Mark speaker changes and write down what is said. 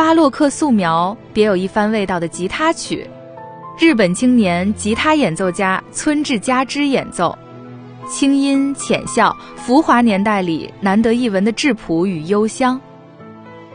Speaker 1: 巴洛克素描别有一番味道的吉他曲，日本青年吉他演奏家村治佳之演奏，清音浅笑，浮华年代里难得一闻的质朴与幽香。